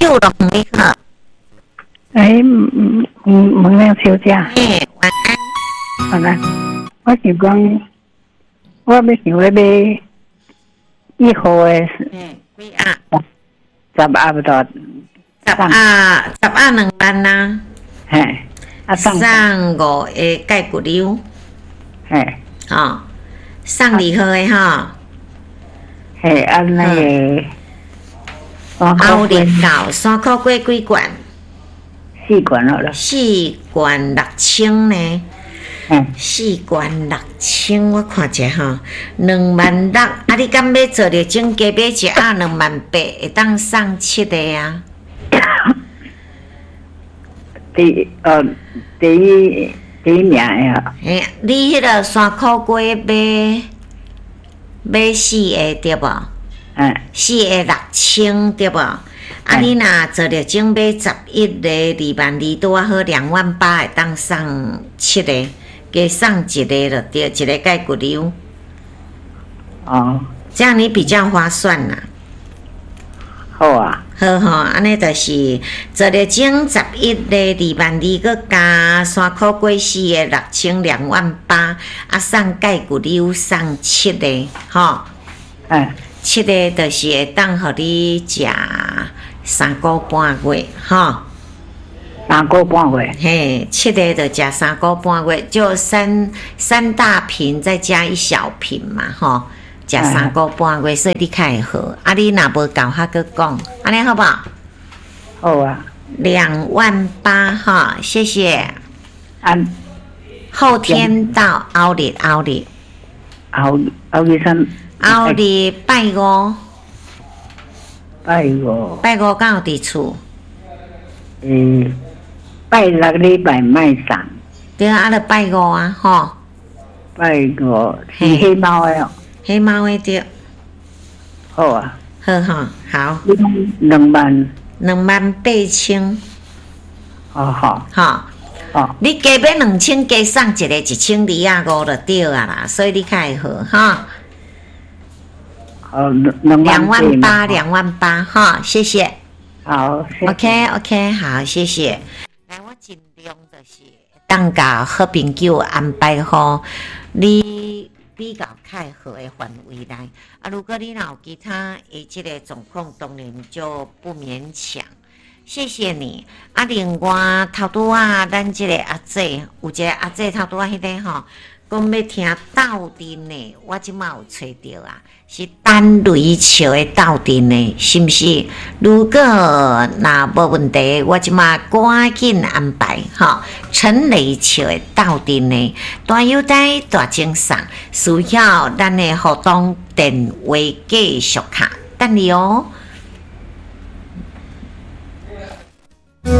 秀龙你好， 问两小姐， 晚安。 好啦，我是讲，我要想要买1号的几啊 10不多 ？10啊2万呐， 嘿， 送5个钙骨瘤， 嘿， 送2号的哈， 嘿，那个奥利到3块过几罐 4罐好了 ，4罐6000呢。4罐6000，我看者哈，26000。啊，你敢要做着整加买1盒28000，会当送7个啊？ 第一名呀。 你迄个3块过买4个对无？4个6000对无？啊，你若做着整买11个22000拄啊好28000，会当送7个。给上一个了，对，一个钙骨瘤。这样你比较划算啦。 好啊。 好吼，安尼就是做了整11个22000，佮加3块过4个6000，28000，啊，送钙骨瘤送7个，吼。7个就是会当互你食3个半月，吼。 3个半月， 嘿，7个就加3个半月，就三大瓶再加1小瓶嘛，吼，加3个半月，所以你较会好。啊，你若无够，还佮讲，安尼好不好？ 好啊。 28000哈，谢谢。后天到后日啥？ 后日拜五。 拜五敢有伫厝？ 拜6礼拜卖送。 对啊，就拜5啊，吼。 拜5是黑猫的哦。 黑猫的对。 好啊。 好哈，好。 28000。好。 你加买2000，加送一个1250就对啊啦，所以你较会好哈。28000哈，谢谢。 好，谢谢。OK， 好，谢谢。来，我尽量就是当甲好朋友安排好你比较较好的范围内。啊，如果你若有其他这个状况，当然就不勉强。谢谢你。啊，另外头拄啊，咱这个阿姐有一个阿姐头拄啊，迄个吼，讲要听斗阵的，我即马有找着啊。是单雷笑的斗阵的，是毋是？如果若无问题，我即马赶紧安排吼。陈雷笑的斗阵的，大优待大精神，需要咱的互动电话继续卡，等你哦。